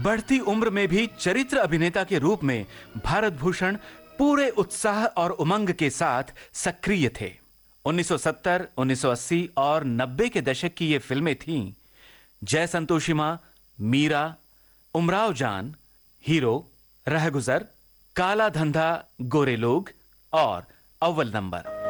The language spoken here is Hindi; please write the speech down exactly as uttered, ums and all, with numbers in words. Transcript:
बढ़ती उम्र में भी चरित्र अभिनेता के रूप में भारत भूषण पूरे उत्साह और उमंग के साथ सक्रिय थे। उन्नीस सौ सत्तर, उन्नीस सौ अस्सी और नब्बे के दशक की ये फिल्में थीं जय संतोषी मां, मीरा, उमराव जान, हीरो, रहगुजर, काला धंधा, गोरे लोग और अव्वल नंबर।